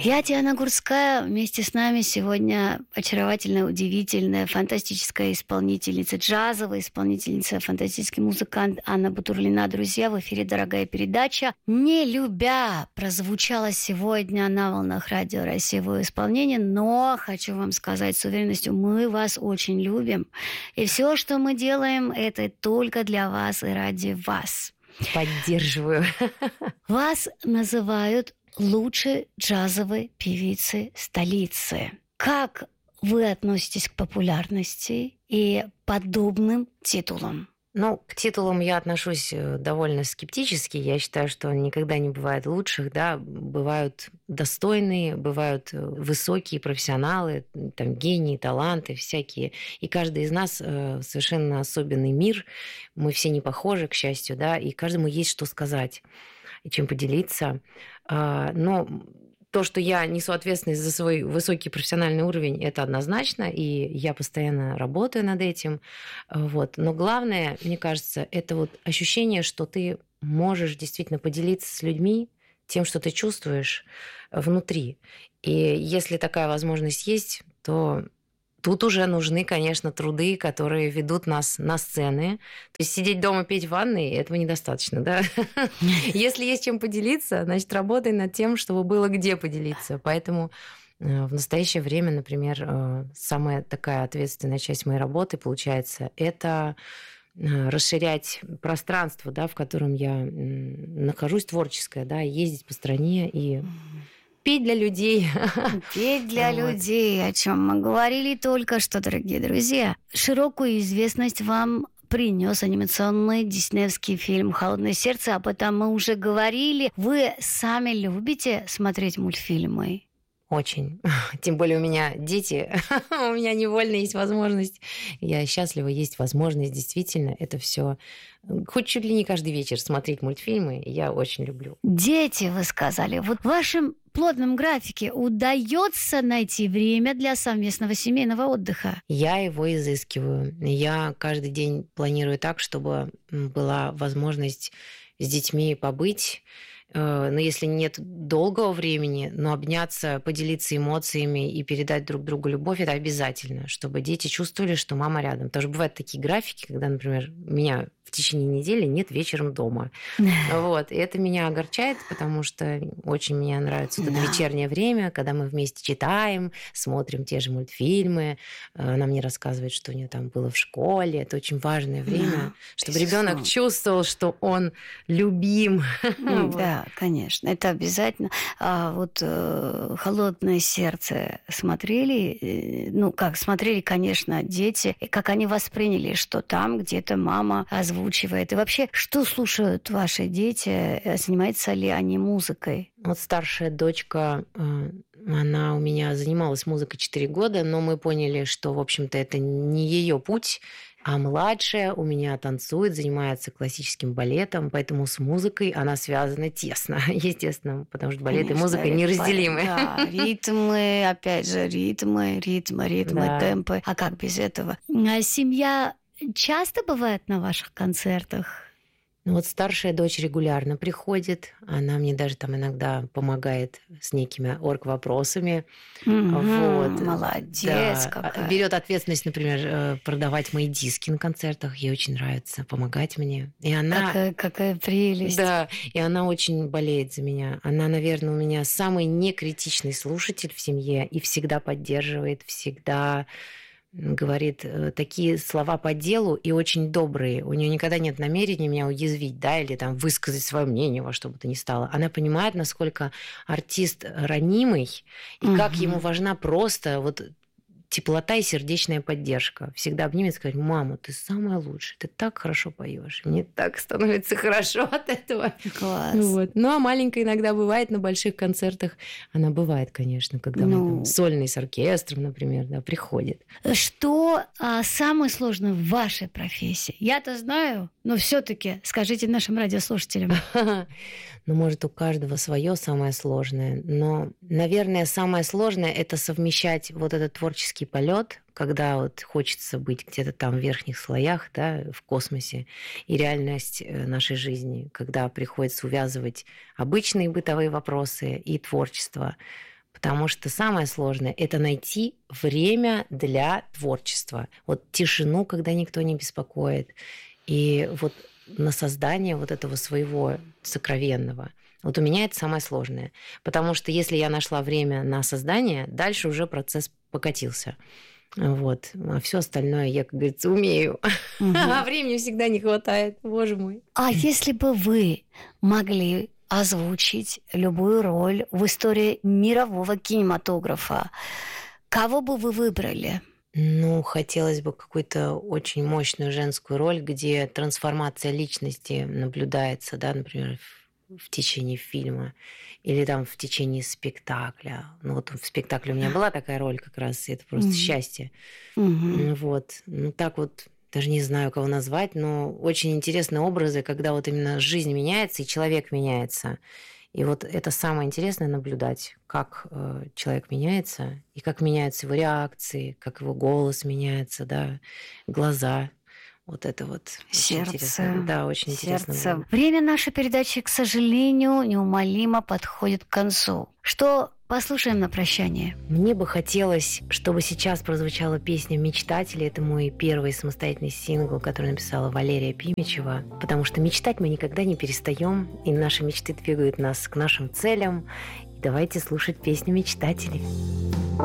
Я Диана Гурская. Вместе с нами сегодня очаровательная, удивительная, фантастическая исполнительница, джазовая исполнительница, фантастический музыкант Анна Бутурлина. Друзья, в эфире дорогая передача «Не любя» прозвучала сегодня на волнах Радио России в исполнении, но хочу вам сказать с уверенностью, мы вас очень любим. И все, что мы делаем, это только для вас и ради вас. Поддерживаю. Вас называют лучшей джазовой певицы столицы. Как вы относитесь к популярности и подобным титулам? Ну, к титулам я отношусь довольно скептически. Я считаю, что никогда не бывает лучших, да, бывают достойные, бывают высокие профессионалы, там, гении, таланты всякие. И каждый из нас совершенно особенный мир. Мы все не похожи, к счастью, да, и каждому есть что сказать и чем поделиться. Но то, что я несу ответственность за свой высокий профессиональный уровень, это однозначно, и я постоянно работаю над этим. Вот. Но главное, мне кажется, это вот ощущение, что ты можешь действительно поделиться с людьми тем, что ты чувствуешь внутри. И если такая возможность есть, то тут уже нужны, конечно, труды, которые ведут нас на сцены. То есть сидеть дома, петь в ванной, этого недостаточно, да? Если есть чем поделиться, значит, работай над тем, чтобы было где поделиться. Поэтому в настоящее время, например, самая такая ответственная часть моей работы, получается, это расширять пространство, да, в котором я нахожусь, творческое, да, ездить по стране и петь для людей. Петь для людей, о чем мы говорили только что, дорогие друзья. Широкую известность вам принес анимационный диснеевский фильм «Холодное сердце». Об этом мы уже говорили. Вы сами любите смотреть мультфильмы? Очень. Тем более у меня дети, у меня невольно есть возможность. Я счастлива, есть возможность, действительно, это все хоть чуть ли не каждый вечер смотреть мультфильмы, я очень люблю. Дети, вы сказали. Вот в вашем плотном графике удается найти время для совместного семейного отдыха? Я его изыскиваю. Я каждый день планирую так, чтобы была возможность с детьми побыть. Но если нет долгого времени, но обняться, поделиться эмоциями и передать друг другу любовь, это обязательно, чтобы дети чувствовали, что мама рядом. Потому что бывают такие графики, когда, например, меня в течение недели нет вечером дома. Вот. И это меня огорчает, потому что очень мне нравится это вечернее время, когда мы вместе читаем, смотрим те же мультфильмы. Она мне рассказывает, что у нее там было в школе. Это очень важное время, чтобы ребенок чувствовал, что он любим. Да, конечно, это обязательно. А вот «Холодное сердце» смотрели? Ну, как смотрели, конечно, дети. И как они восприняли, что там где-то мама озвучивает. И вообще, что слушают ваши дети? Занимаются ли они музыкой? Вот старшая дочка, она у меня занималась музыкой 4 года, но мы поняли, что, в общем-то, это не ее путь. А младшая у меня танцует, занимается классическим балетом, поэтому с музыкой она связана тесно, естественно, потому что балет и музыка неразделимы. Да, ритмы, опять же, ритмы, да. Темпы. А как без этого? А семья часто бывает на ваших концертах? Ну вот старшая дочь регулярно приходит, она мне даже там иногда помогает с некими орг-вопросами. Вот. Молодец, какая. Берет ответственность, например, продавать мои диски на концертах, ей очень нравится помогать мне. И она... Какая прелесть. Да, и она очень болеет за меня. Она, наверное, у меня самый некритичный слушатель в семье и всегда поддерживает, всегда говорит такие слова по делу и очень добрые. У нее никогда нет намерения меня уязвить, да, или там высказать свое мнение во что бы то ни стало. Она понимает, насколько артист ранимый и как ему важна просто вот теплота и сердечная поддержка. Всегда обнимет и сказать: мама, ты самая лучшая, ты так хорошо поешь. Мне так становится хорошо от этого. Класс. Вот. Ну, а маленькая иногда бывает на больших концертах. Она бывает, конечно, когда мы там сольный с оркестром, например, да, приходит. Что самое сложное в вашей профессии? Я-то знаю, но все-таки скажите нашим радиослушателям. Ну, может, у каждого свое самое сложное. Но, наверное, самое сложное – это совмещать вот этот творческий полет, когда вот хочется быть где-то там в верхних слоях, да, в космосе, и реальность нашей жизни, когда приходится увязывать обычные бытовые вопросы и творчество. Потому что самое сложное – это найти время для творчества. Вот тишину, когда никто не беспокоит. И вот на создание вот этого своего сокровенного. Вот у меня это самое сложное. Потому что если я нашла время на создание, дальше уже процесс покатился. Вот. А все остальное я, как говорится, умею. А времени всегда не хватает, боже мой. А если бы вы могли озвучить любую роль в истории мирового кинематографа, кого бы вы выбрали? Ну, хотелось бы какую-то очень мощную женскую роль, где трансформация личности наблюдается, да, например, в течение фильма или там в течение спектакля. Ну, вот в спектакле у меня была такая роль как раз, и это просто счастье. Вот. Ну, так вот, даже не знаю, кого назвать, но очень интересные образы, когда вот именно жизнь меняется и человек меняется. И вот это самое интересное наблюдать, как человек меняется, и как меняются его реакции, как его голос меняется, да, глаза. Вот это вот очень интересно. Да, очень интересно было. Время нашей передачи, к сожалению, неумолимо подходит к концу. Что послушаем на прощание? Мне бы хотелось, чтобы сейчас прозвучала песня «Мечтатели». Это мой первый самостоятельный сингл, который написала Валерия Пимичева. Потому что мечтать мы никогда не перестаем, и наши мечты двигают нас к нашим целям. И давайте слушать песню «Мечтатели».